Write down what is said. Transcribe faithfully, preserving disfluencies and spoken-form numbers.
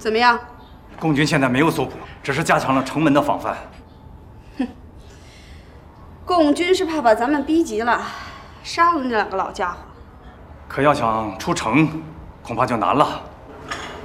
怎么样？ 共军现在没有搜捕，只是加强了城门的防范。 哼，共军是怕把咱们逼急了，杀了那两个老家伙。 可要想出城，恐怕就难了。